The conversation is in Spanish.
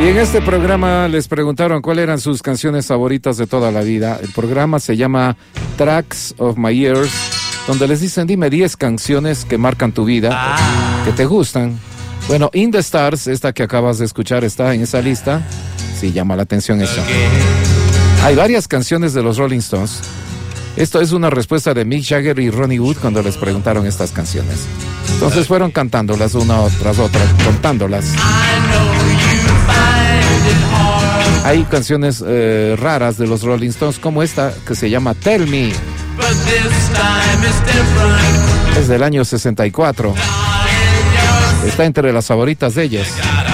Y en este programa les preguntaron cuáles eran sus canciones favoritas de toda la vida. El programa se llama Tracks of My Years, donde les dicen, dime 10 canciones que marcan tu vida, que te gustan. Bueno, In the Stars, esta que acabas de escuchar, está en esa lista. Sí, llama la atención eso. Hay varias canciones de los Rolling Stones. Esto es una respuesta de Mick Jagger y Ronnie Wood cuando les preguntaron estas canciones. Entonces fueron cantándolas una tras otra, contándolas. Hay canciones raras de los Rolling Stones, como esta que se llama Tell Me. Es del año 64. Está entre las favoritas de ellos.